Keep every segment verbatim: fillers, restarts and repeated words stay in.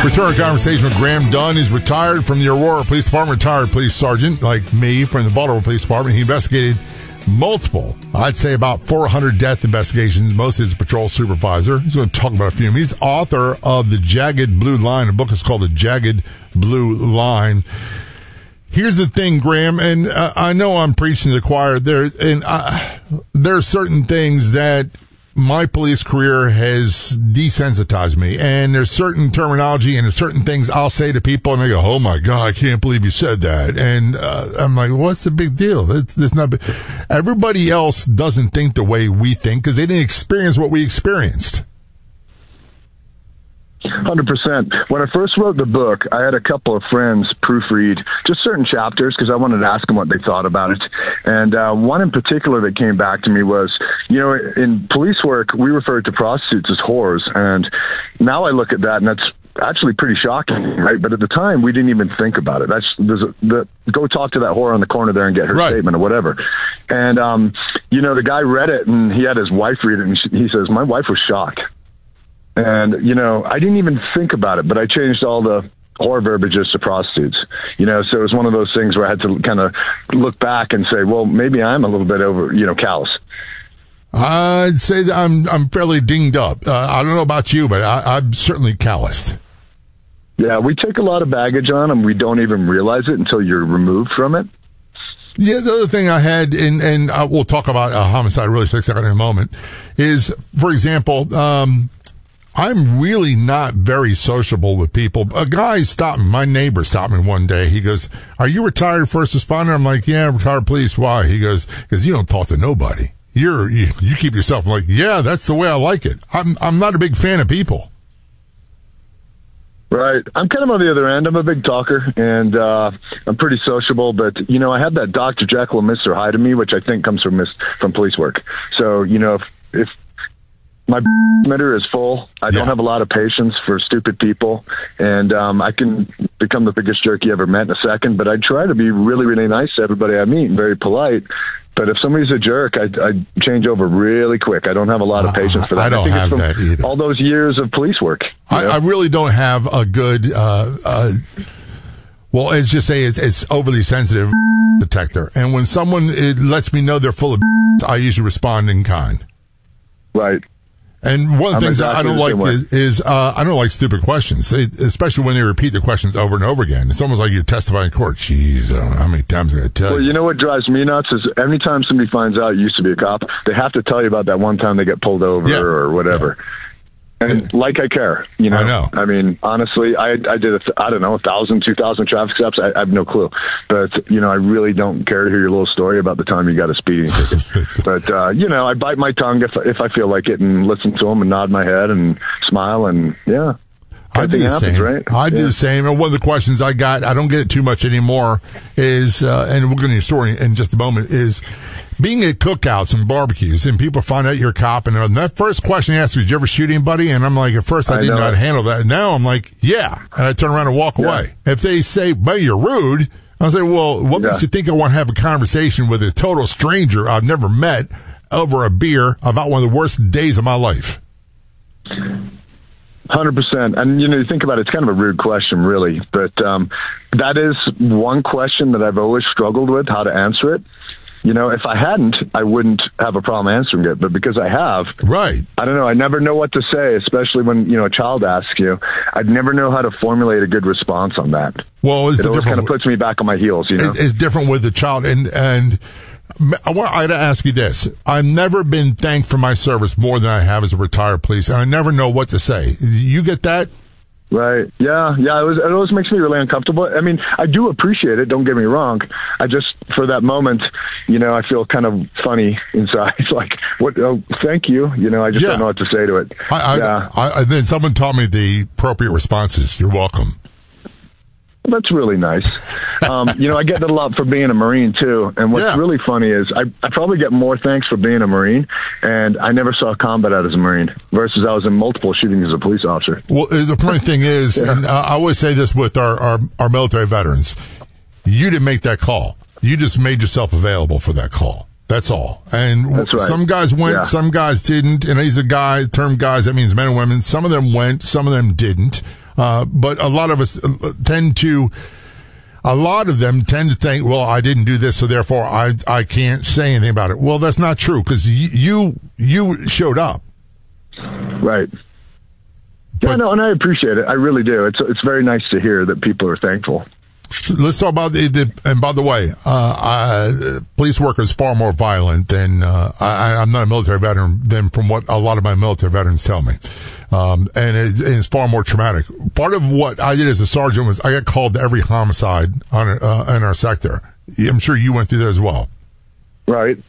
Return to conversation with Graham Dunn. He's retired from the Aurora Police Department, retired police sergeant like me from the Baltimore Police Department. He investigated multiple, I'd say about four hundred death investigations, mostly as a patrol supervisor. He's going to talk about a few of them. He's author of The Jagged Blue Line. The book is called The Jagged Blue Line. Here's the thing, Graham, and uh, I know I'm preaching to the choir. There, and uh, there are certain things that my police career has desensitized me, and there's certain terminology and there's certain things I'll say to people, and they go, "Oh my God, I can't believe you said that." And uh, I'm like, "What's the big deal? It's, it's not." Big. Everybody else doesn't think the way we think because they didn't experience what we experienced. one hundred percent. When I first wrote the book, I had a couple of friends proofread just certain chapters because I wanted to ask them what they thought about it. And uh, one in particular that came back to me was, you know, in police work, we referred to prostitutes as whores. And now I look at that, and that's actually pretty shocking, right? But at the time, we didn't even think about it. That's there's a, the, go talk to that whore on the corner there and get her right. statement or whatever. And, um, you know, the guy read it, and he had his wife read it, and she, he says, "My wife was shocked." And, you know, I didn't even think about it, but I changed all the whore verbiages to prostitutes. You know, so it was one of those things where I had to kind of look back and say, well, maybe I'm a little bit over, you know, callous. I'd say that I'm I'm fairly dinged up. Uh, I don't know about you, but I, I'm certainly calloused. Yeah, we take a lot of baggage on, and we don't even realize it until you're removed from it. Yeah, the other thing I had, and, and uh, we'll talk about uh, homicide really for a second in a moment, is, for example, um, I'm really not very sociable with people. A guy stopped me, my neighbor stopped me one day. He goes, "Are you retired first responder?" I'm like, "Yeah, retired police." "Why?" He goes, "Because you don't talk to nobody. You're, you, you keep yourself." I'm like, "Yeah, that's the way I like it." I'm, I'm not a big fan of people. Right. I'm kind of on the other end. I'm a big talker, and uh, I'm pretty sociable. But, you know, I have that Doctor Jekyll and Mister Hyde in me, which I think comes from from police work. So, you know, if, if my meter is full, I don't yeah. have a lot of patience for stupid people, and um, I can become the biggest jerk you ever met in a second. But I try to be really, really nice to everybody I meet and very polite. But if somebody's a jerk, I, I change over really quick. I don't have a lot of patience for that. I don't I think have it's from that either. All those years of police work. I, I really don't have a good, uh, uh, well, let's just say it's, it's overly sensitive detector. And when someone it lets me know they're full of, I usually respond in kind. Right. And one of the I'm things exactly I don't like is, is uh, I don't like stupid questions, it, especially when they repeat the questions over and over again. It's almost like you're testifying in court. Jeez, uh, how many times am I going to tell well, you? You know what drives me nuts is every time somebody finds out you used to be a cop, they have to tell you about that one time they get pulled over yeah. or whatever. Yeah. And like I care, you know. I know. I mean, honestly, I I did a, I don't know a thousand, two thousand traffic stops. I, I have no clue, but you know, I really don't care to hear your little story about the time you got a speeding ticket. But uh, you know, I bite my tongue if if I feel like it, and listen to them and nod my head and smile, and yeah. I do the happens, same. Right? I do yeah. the same. And one of the questions I got, I don't get it too much anymore, is, uh, and we'll get into your story in just a moment, is being at cookouts and barbecues, and people find out you're a cop, and that first question they ask you, "Did you ever shoot anybody?" And I'm like, at first I, I didn't know how to handle that. And now I'm like, yeah. And I turn around and walk yeah. away. If they say, "Well, you're rude," I'll say, "Well, what yeah. makes you think I want to have a conversation with a total stranger I've never met over a beer about one of the worst days of my life?" one hundred percent. And, you know, you think about it, it's kind of a rude question, really. But um, that is one question that I've always struggled with, how to answer it. You know, if I hadn't, I wouldn't have a problem answering it. But because I have, right? I don't know. I never know what to say, especially when, you know, a child asks you. I'd never know how to formulate a good response on that. Well, it's it always kind of puts me back on my heels, you know? It's different with the child. And, and I want I to ask you this. I've never been thanked for my service more than I have as a retired police, and I never know what to say. You get that? Right. Yeah. Yeah. It, was, it always makes me really uncomfortable. I mean, I do appreciate it. Don't get me wrong. I just, for that moment, you know, I feel kind of funny inside. It's like, what? Oh, thank you. You know, I just yeah. don't know what to say to it. I, I, yeah. I, I, then someone taught me the appropriate responses. You're welcome. That's really nice. Um, you know, I get that a lot for being a Marine, too. And what's yeah. really funny is I, I probably get more thanks for being a Marine, and I never saw combat out as a Marine, versus I was in multiple shootings as a police officer. Well, the funny thing is, yeah. and I always say this with our, our, our military veterans, you didn't make that call. You just made yourself available for that call. That's all. And That's right. some guys went, yeah. some guys didn't. And he's a guy, term guys, that means men and women. Some of them went, some of them didn't. Uh, but a lot of us tend to, a lot of them tend to think, well, I didn't do this, so therefore I, I can't say anything about it. Well, that's not true, because you, you showed up. Right. Yeah, no, and I appreciate it. I really do. It's it's very nice to hear that people are thankful. Let's talk about the, the and by the way, uh, uh, police work is far more violent than, uh, I, I'm not a military veteran, than from what a lot of my military veterans tell me. Um, and it, it's far more traumatic. Part of what I did as a sergeant was I got called to every homicide on, uh, in our sector. I'm sure you went through that as well. Right.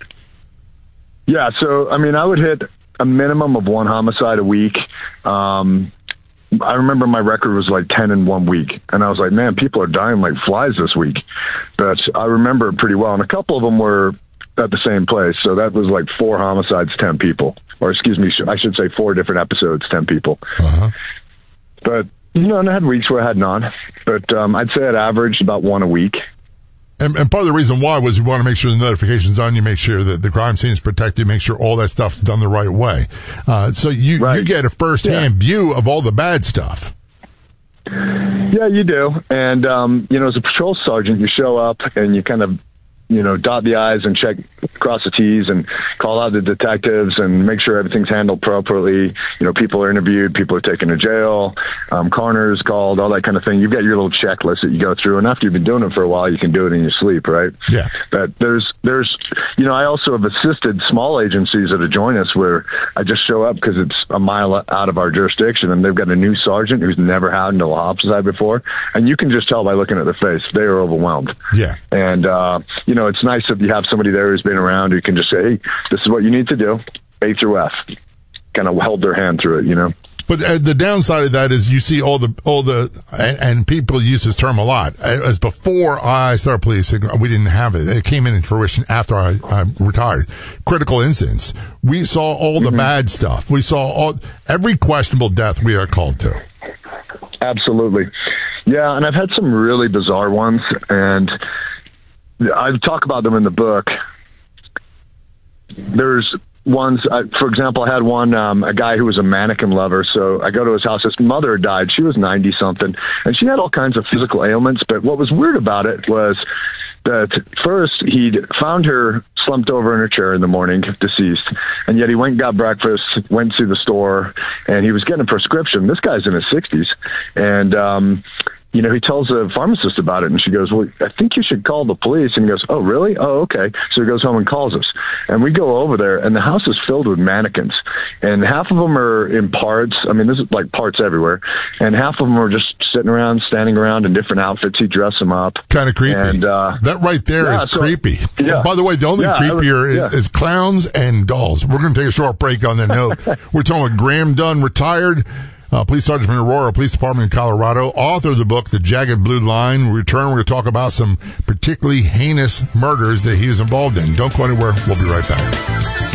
Yeah, so, I mean, I would hit a minimum of one homicide a week. Um, I remember my record was like ten in one week, and I was like, man, people are dying like flies this week. But I remember it pretty well, and a couple of them were at the same place, so that was like four homicides, ten people. Or excuse me, I should say four different episodes, ten people. Uh-huh. But, you know, and I had weeks where I had none. But um, I'd say I'd averaged about one a week. And, and part of the reason why was you want to make sure the notification's on, you make sure that the crime scene is protected, make sure all that stuff's done the right way. Uh, so you, right. you get a first-hand yeah. view of all the bad stuff. Yeah, you do. And, um, you know, as a patrol sergeant, you show up and you kind of, you know, dot the I's and check, cross the T's and call out the detectives and make sure everything's handled properly. You know, people are interviewed, people are taken to jail, um, coroner's called, all that kind of thing. You've got your little checklist that you go through, and after you've been doing it for a while, you can do it in your sleep, right? Yeah. But there's, there's, you know, I also have assisted small agencies that have joined us where I just show up because it's a mile out of our jurisdiction, and they've got a new sergeant who's never had no homicide before, and you can just tell by looking at their face, they are overwhelmed. Yeah. And, uh, you know, it's nice if you have somebody there who's been around who can just say, hey, this is what you need to do, A through F. Kind of held their hand through it, you know? But uh, the downside of that is you see all the, all the, and, and people use this term a lot. As before I started policing, we didn't have it. It came in fruition after I, I retired. Critical incidents. We saw all the mm-hmm. bad stuff. We saw all, every questionable death we are called to. Absolutely. Yeah, and I've had some really bizarre ones, and I talk about them in the book. There's ones, I, for example, I had one, um, a guy who was a mannequin lover. So I go to his house. His mother died. She was ninety something, and she had all kinds of physical ailments. But what was weird about it was that first he'd found her slumped over in her chair in the morning, deceased, and yet he went and got breakfast, went to the store, and he was getting a prescription. This guy's in his sixties, and um you know, he tells a pharmacist about it, and she goes, well, I think you should call the police. And he goes, oh, really? Oh, okay. So he goes home and calls us. And we go over there, and the house is filled with mannequins. And half of them are in parts. I mean, this is like parts everywhere. And half of them are just sitting around, standing around in different outfits. He dress them up. Kind of creepy. And, uh, that right there yeah, is so, creepy. Yeah. By the way, the only yeah, creepier was, yeah. is, is clowns and dolls. We're going to take a short break on that note. We're talking with Graham Dunn, retired Uh, police sergeant from the Aurora Police Department in Colorado, author of the book, The Jagged Blue Line. When we return, we're going to talk about some particularly heinous murders that he was involved in. Don't go anywhere. We'll be right back.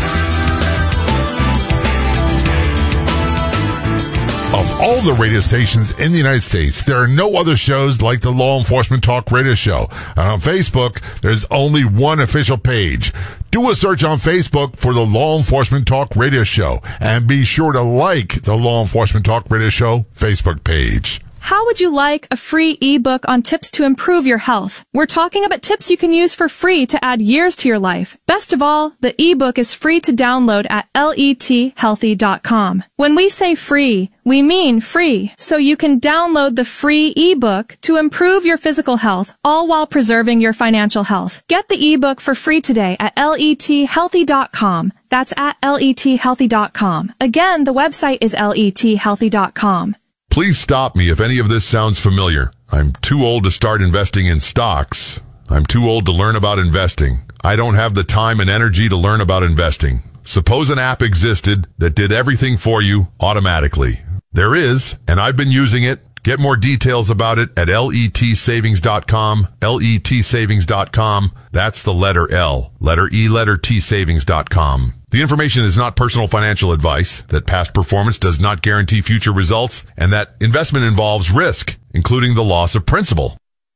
Of all the radio stations in the United States, there are no other shows like the Law Enforcement Talk Radio Show. And on Facebook, there's only one official page. Do a search on Facebook for the Law Enforcement Talk Radio Show, and be sure to like the Law Enforcement Talk Radio Show Facebook page. How would you like a free ebook on tips to improve your health? We're talking about tips you can use for free to add years to your life. Best of all, the ebook is free to download at let healthy dot com. When we say free, we mean free. So you can download the free ebook to improve your physical health, all while preserving your financial health. Get the ebook for free today at let healthy dot com. That's at let healthy dot com. Again, the website is let healthy dot com. Please stop me if any of this sounds familiar. I'm too old to start investing in stocks. I'm too old to learn about investing. I don't have the time and energy to learn about investing. Suppose an app existed that did everything for you automatically. There is, and I've been using it. Get more details about it at let savings dot com, let savings dot com. That's the letter L, letter E, letter T, savings dot com. The information is not personal financial advice, that past performance does not guarantee future results, and that investment involves risk, including the loss of principal.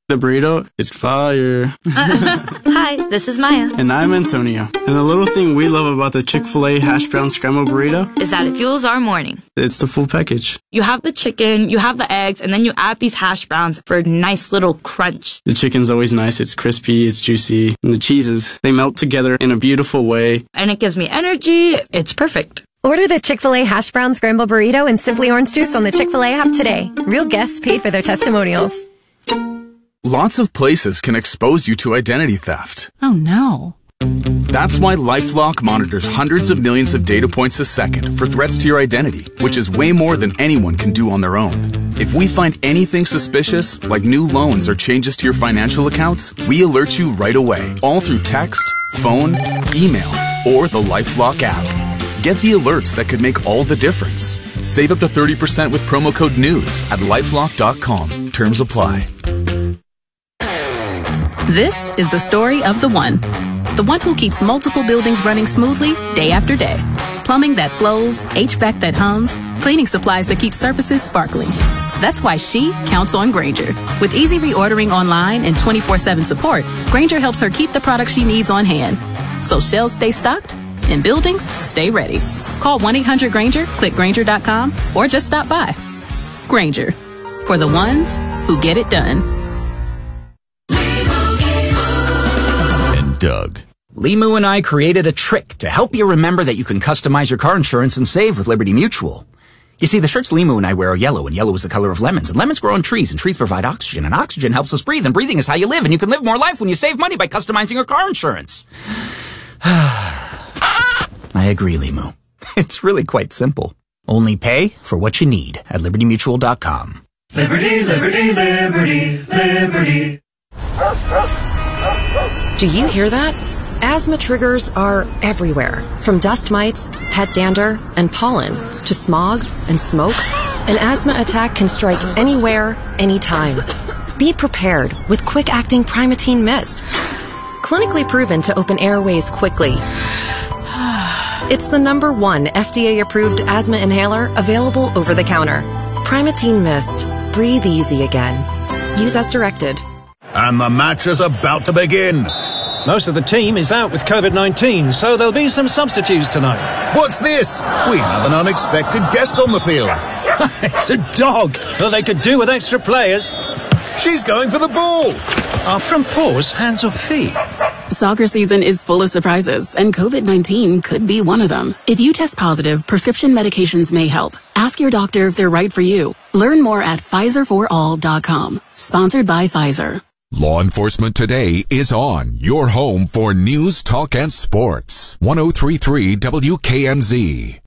The burrito is fire. Hi, this is Maya. And I'm Antonio. And the little thing we love about the Chick-fil-A hash brown scrambled burrito is that it fuels our morning. It's the full package. You have the chicken, you have the eggs, and then you add these hash browns for a nice little crunch. The chicken's always nice. It's crispy, it's juicy. And the cheeses, they melt together in a beautiful way. And it gives me energy. It's perfect. Order the Chick-fil-A hash brown scrambled burrito and Simply Orange Juice on the Chick-fil-A app today. Real guests pay for their testimonials. Lots of places can expose you to identity theft. Oh, no. That's why LifeLock monitors hundreds of millions of data points a second for threats to your identity, which is way more than anyone can do on their own. If we find anything suspicious, like new loans or changes to your financial accounts, we alert you right away, all through text, phone, email, or the LifeLock app. Get the alerts that could make all the difference. Save up to thirty percent with promo code NEWS at lifelock dot com. Terms apply. This is the story of the one. The one who keeps multiple buildings running smoothly day after day. Plumbing that flows, H V A C that hums, cleaning supplies that keep surfaces sparkling. That's why she counts on Grainger. With easy reordering online and twenty-four seven support, Grainger helps her keep the products she needs on hand. So shelves stay stocked and buildings stay ready. Call one eight hundred Grainger, click Grainger dot com, or just stop by. Grainger. For the ones who get it done. Doug. Limu and I created a trick to help you remember that you can customize your car insurance and save with Liberty Mutual. You see, the shirts Limu and I wear are yellow, and yellow is the color of lemons, and lemons grow on trees, and trees provide oxygen, and oxygen helps us breathe, and breathing is how you live, and you can live more life when you save money by customizing your car insurance. I agree, Limu. It's really quite simple. Only pay for what you need at liberty mutual dot com. Liberty, liberty, liberty, liberty. Do you hear that? Asthma triggers are everywhere, from dust mites, pet dander, and pollen, to smog and smoke. An asthma attack can strike anywhere, anytime. Be prepared with quick-acting Primatene Mist. Clinically proven to open airways quickly. It's the number one F D A-approved asthma inhaler available over the counter. Primatene Mist. Breathe easy again. Use as directed. And the match is about to begin. Most of the team is out with COVID nineteen, so there'll be some substitutes tonight. What's this? We have an unexpected guest on the field. It's a dog. Well, they could do with extra players. She's going for the ball. Are front paws hands or feet? Soccer season is full of surprises, and COVID nineteen could be one of them. If you test positive, prescription medications may help. Ask your doctor if they're right for you. Learn more at Pfizer for all dot com. Sponsored by Pfizer. Law Enforcement Today is on, your home for news, talk, and sports. one oh three point three W K M Z.